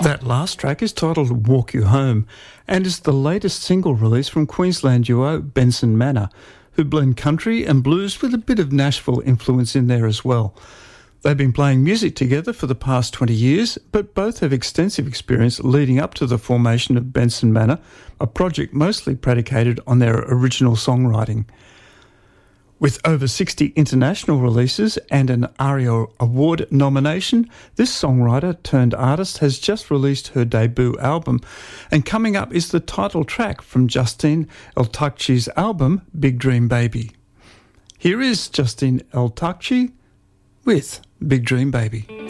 That last track is titled Walk You Home and is the latest single release from Queensland duo Benson Manor, who blend country and blues with a bit of Nashville influence in there as well. They've been playing music together for the past 20 years, but both have extensive experience leading up to the formation of Benson Manor, a project mostly predicated on their original songwriting. With over 60 international releases and an ARIA Award nomination, this songwriter turned artist has just released her debut album, and coming up is the title track from Justine El-Takchi's album, Big Dream Baby. Here is Justine El-Takchi with Big Dream Baby.